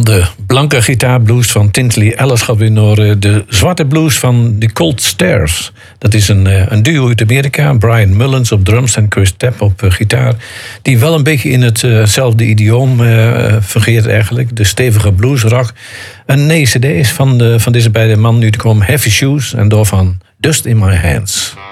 de blanke gitaarblues van Tinsley Ellis gaat weer naar de zwarte blues van The Cold Stairs. Dat is een duo uit Amerika. Brian Mullins op drums en Chris Tapp op gitaar. Die wel een beetje in hetzelfde idioom fungeert eigenlijk. De stevige bluesrock. Een nieuwe cd is van deze beide mannen nu te komen. Heavy Shoes en daarvan Dust in My Hands.